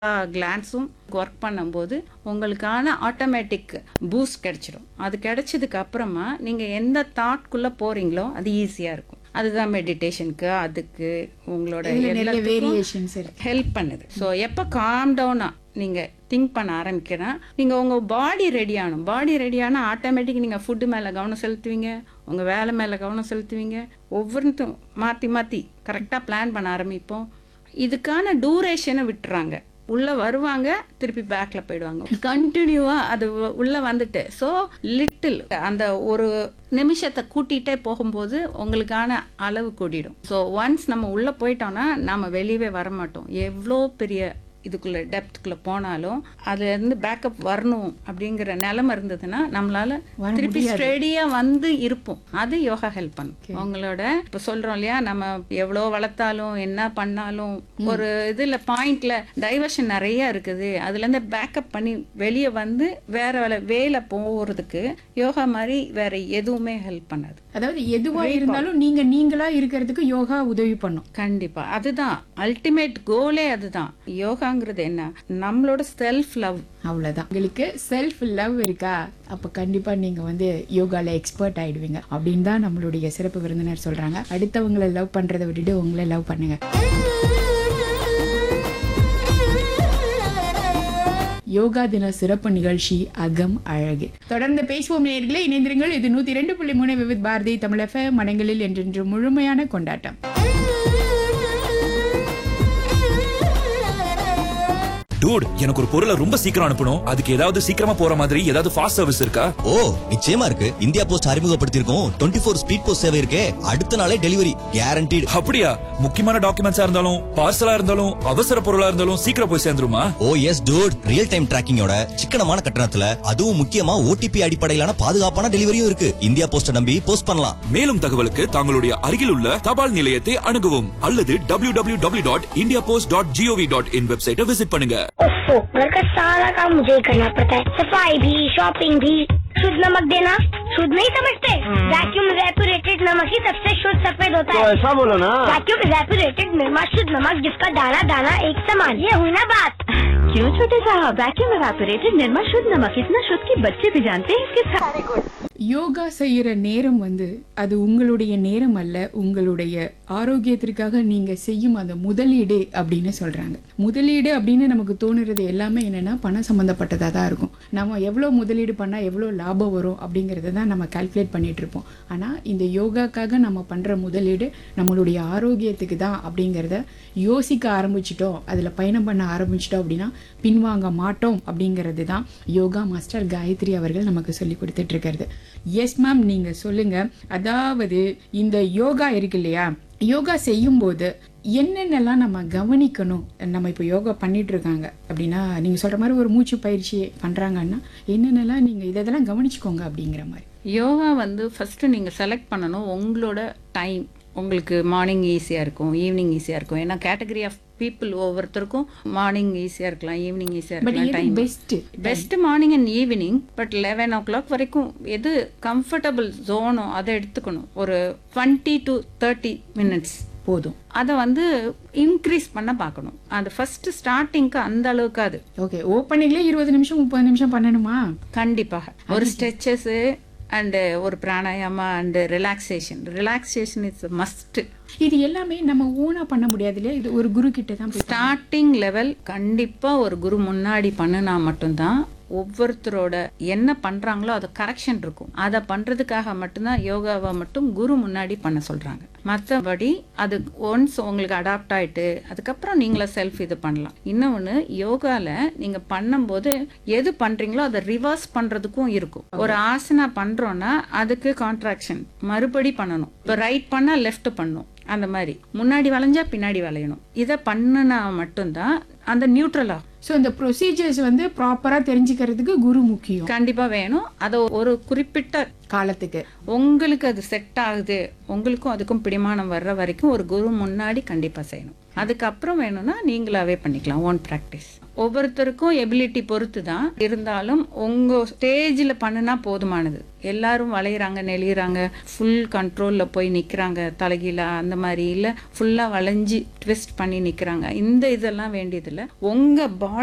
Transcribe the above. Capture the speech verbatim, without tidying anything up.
கிளான்ஸும் work பண்ணும்போது உங்களுக்கான automatic boost கிடைச்சிடும். அது கிடைச்சதுக்கு அப்புறமா நீங்க எந்த தாட்குள்ள போறீங்களோ அது ஈஸியா இருக்கும். அதுதான் மெடிடேஷனுக்கு அதுக்கு உங்களோட வேரியேஷன்ஸ் இருக்கு, ஹெல்ப் பண்ணுது. ஸோ எப்போ காம் டவுனா நீங்க திங்க் பண்ண ஆரம்பிக்கிறேன், நீங்க உங்க பாடி ரெடி ஆகணும். பாடி ரெடி ஆனால் ஆட்டோமேட்டிக் நீங்க ஃபுட்டு மேல கவனம் செலுத்துவீங்க, உங்க வேலை மேல கவனம் செலுத்துவீங்க. ஒவ்வொருத்தும் மாத்தி மாத்தி கரெக்டா பிளான் பண்ண ஆரம்பிப்போம். இதுக்கான டூரேஷனை விட்டுறாங்க. உள்ள வருவாங்க, திருப்பி பேக்ல போயிடுவாங்க. கண்டினியூவா அது உள்ள வந்துட்டு ஸோ லிட்டில் அந்த ஒரு நிமிஷத்தை கூட்டிகிட்டே போகும்போது உங்களுக்கான அளவு கூடிடும். ஸோ ஒன்ஸ் நம்ம உள்ள போயிட்டோம்னா நம்ம வெளியவே வரமாட்டோம். எவ்வளோ பெரிய இதுக்குள்ள டெப்த்துக்குள்ள போனாலும் அதுல இருந்து பேக்கப் வரணும் அப்படிங்கிற நிலைமை இருந்ததுன்னா நம்மளால திருப்பி ஸ்டெடியா வந்து இருப்போம். அது யோகா ஹெல்ப் பண்ணும். உங்களோட இப்ப சொல்றோம் இல்லையா, நம்ம எவ்வளோ வளர்த்தாலும் என்ன பண்ணாலும் ஒரு இதுல பாயிண்ட்ல டைவர்ஷன் நிறைய இருக்குது. அதுல இருந்து பேக்கப் பண்ணி வெளியே வந்து வேற வேலை வேலை போறதுக்கு யோகா மாதிரி வேற எதுவுமே ஹெல்ப் பண்ணாது. அதாவது எதுவா இருந்தாலும் நீங்க நீங்களா இருக்கிறதுக்கு யோகா உதவி பண்ணும். கண்டிப்பா அதுதான் அல்டிமேட் கோலே. அதுதான் யோகாங்கிறது என்ன, நம்மளோட செல்ஃப் லவ். அவ்வளவுதான். உங்களுக்கு செல்ஃப் லவ் இருக்கா, அப்ப கண்டிப்பா நீங்க வந்து யோகால எக்ஸ்பர்ட் ஆயிடுவீங்க அப்படின்னு தான் நம்மளுடைய சிறப்பு விருந்தினர் சொல்றாங்க. அடுத்தவங்களை லவ் பண்றதை விட்டுட்டு உங்களை லவ் பண்ணுங்க. யோகா தின சிறப்பு நிகழ்ச்சி அகம் அழகு. தொடர்ந்து பேசுவோம் நேயர்களே, இணைந்திருங்கள். இது நூத்தி ரெண்டு புள்ளி மூணு விவித் பாரதி தமிழ் எஃப்எம். மனங்களில் என்றென்று முழுமையான கொண்டாட்டம். டூட், எனக்கு ஒரு பொருளை ரொம்ப சீக்கிரம் அனுப்பணும். அதுக்கு ஏதாவது சீக்கிரமா போற மாதிரி ஏதாவது ஃபாஸ்ட் சர்வீஸ் இருக்கா? ஓ, நிச்சயமா இருக்கு. India post அறிமுகப்படுத்தியிருக்கோம் twenty four speed post சேவை இருக்கே. அடுத்த நாளே டெலிவரி கேரண்டீடு. அப்படியா? முக்கியமான டாக்குமெண்ட்ஸா இருந்தாலும் பார்சலா இருந்தாலும் அவசர பொருளா இருந்தாலும் சீக்கிரம் போய் சேர்ந்துருமா? ஓ எஸ் டூட், ரியல் டைம் டிராக்கிங்கோட சிக்கனமான கட்டணத்துல அதுவும் முக்கியமா ஓடிபி அடிப்படையிலான பாதுகாப்பான டெலிவரியும் இருக்கு. இந்தியா போஸ்ட நம்பி போஸ்ட் பண்ணலாம். மேலும் தகவலுக்கு தங்களுடைய அருகில் உள்ள தபால் நிலையத்தை அணுகவும் அல்லது W W W dot India post dot gov dot in வெப்சைட்டை விசிட் பண்ணுங்க. घर का सारा काम मुझे ही करना पड़ता है, सफाई भी, शॉपिंग भी। शुद्ध नमक देना शुद्ध नहीं समझते? वैक्यूम रेपुरेटेड नमक ही सबसे शुद्ध सफेद होता है। तो ऐसा बोलो ना। वैक्यूम रेपुरेटेड निर्मा शुद्ध नमक, जिसका दाना दाना एक समान। ये हुई ना बात। क्यों छोटे साहब, वैक्यूम रेपुरेटेड निर्मा शुद्ध नमक इतना शुद्ध कि बच्चे भी जानते हैं इसके सारे। யோகா செய்யற நேரம் வந்து அது உங்களுடைய நேரம் அல்ல, உங்களுடைய ஆரோக்கியத்திற்காக நீங்க செய்யும் அந்த முதலீடு அப்படின்னு சொல்றாங்க. முதலீடு அப்படின்னு நமக்கு தோணுறது எல்லாமே என்னன்னா பணம் சம்பந்தப்பட்டதா தான் இருக்கும். நம்ம எவ்வளவு முதலீடு பண்ணா எவ்வளவு லாபம் வரும் அப்படிங்கறத தான் நம்ம கால்குலேட் பண்ணிட்டு இருப்போம். ஆனா இந்த யோகாக்காக நம்ம பண்ற முதலீடு நம்மளுடைய ஆரோக்கியத்துக்கு தான் அப்படிங்கறத யோசிக்க ஆரம்பிச்சிட்டோம், அதுல பயணம் பண்ண ஆரம்பிச்சிட்டோம் அப்படின்னா பின்வாங்க மாட்டோம். அப்படிங்கிறது தான் யோகா மாஸ்டர் காயத்ரி அவர்கள் நமக்கு சொல்லி கொடுத்துட்டு இருக்கிறது. எஸ் மேம், நீங்க சொல்லுங்க. அதாவது இந்த யோகா இருக்கு இல்லையா, யோகா செய்யும் போது என்னென்னலாம் நம்ம கவனிக்கணும்? நம்ம இப்போ யோகா பண்ணிட்டு இருக்காங்க அப்படின்னா நீங்க சொல்ற மாதிரி ஒரு மூச்சு பயிற்சி பண்றாங்கன்னா என்னென்னலாம் நீங்க இதெல்லாம் கவனிச்சுக்கோங்க அப்படிங்கிற மாதிரி. யோகா வந்து ஃபர்ஸ்ட் நீங்க செலக்ட் பண்ணணும் உங்களோட டைம். உங்களுக்கு மார்னிங் ஈஸியாக இருக்கும், ஈவினிங் ஈஸியாக இருக்கும். ஏன்னா கேட்டகரி ஆஃப் பீப்புள் ஒவ்வொருத்தருக்கும் மார்னிங் ஈஸியாக இருக்கலாம், ஈவினிங் ஈஸியாக இருக்கலாம். Time best best morning and evening. But eleven O clock வரைக்கும் எது கம்ஃபர்டபுள் ஜோனோ அதை எடுத்துக்கணும். ஒரு டுவெண்ட்டி டு தேர்ட்டி மினிட்ஸ் போதும். அதை வந்து இன்க்ரீஸ் பண்ண பார்க்கணும். அது ஃபர்ஸ்ட் ஸ்டார்டிங்க்கு அந்த அளவுக்கு அது ஓகே. ஓப்பனிங்லேயே இருபது நிமிஷம் முப்பது நிமிஷம் பண்ணணுமா? கண்டிப்பாக. ஒரு ஸ்ட்ரெச்சஸ் அண்ட் ஒரு pranayama and relaxation. Relaxation is must. இது எல்லாமே நம்ம ஓனா பண்ண முடியாது இல்லையா, இது ஒரு குரு கிட்ட தான். ஸ்டார்டிங் லெவல் கண்டிப்பா ஒரு குரு முன்னாடி பண்ணுனா மட்டும்தான் ஒவ்வொருத்தரோட என்ன பண்றாங்களோ அது கரெக்ஷன் இருக்கும். அதை பண்றதுக்காக மட்டும்தான் யோகாவை மட்டும் குரு முன்னாடி பண்ண சொல்றாங்க. மற்றபடி அது ஒன்ஸ் உங்களுக்கு அடாப்ட் ஆயிட்டு அதுக்கப்புறம் நீங்கள செல்ஃப் இது பண்ணலாம். இன்னொன்னு, யோகால நீங்க பண்ணும்போது எது பண்றீங்களோ அதை ரிவர்ஸ் பண்றதுக்கும் இருக்கும். ஒரு ஆசனா பண்றோம்னா அதுக்கு கான்ட்ராக்ஷன் மறுபடி பண்ணணும். இப்போ ரைட் பண்ணா லெஃப்ட் பண்ணும், அந்த மாதிரி முன்னாடி வளைஞ்சா பின்னாடி வளையணும். இதை பண்ணுனா மட்டும்தான் அந்த நியூட்ரலா. ஸோ இந்த ப்ரொசீஜர்ஸ் வந்து ப்ராப்பரா தெரிஞ்சுக்கிறதுக்கு குரு முக்கியம். கண்டிப்பா வேணும். அதை ஒரு குறிப்பிட்ட காலத்துக்கு உங்களுக்கு அது செட் ஆகுது, உங்களுக்கும் அதுக்கும் பிடிமானம் வர்ற வரைக்கும் ஒரு குரு முன்னாடி கண்டிப்பா செய்யணும். அதுக்கப்புறம் வேணும்னா நீங்களாவே பண்ணிக்கலாம் ஓன் ப்ராக்டிஸ். ஒவ்வொருத்தருக்கும் எபிலிட்டி பொறுத்து தான் இருந்தாலும் உங்க ஸ்டேஜில் பண்ணுனா போதுமானது. எல்லாரும் வளையிறாங்க நெளிகிறாங்க ஃபுல் கண்ட்ரோலில் போய் நிற்கிறாங்க தலைகீழா அந்த மாதிரி இல்லை ஃபுல்லாக வளைஞ்சி ட்விஸ்ட் பண்ணி நிற்கிறாங்க, இந்த இதெல்லாம் வேண்டியதில்லை. உங்கள் பாடி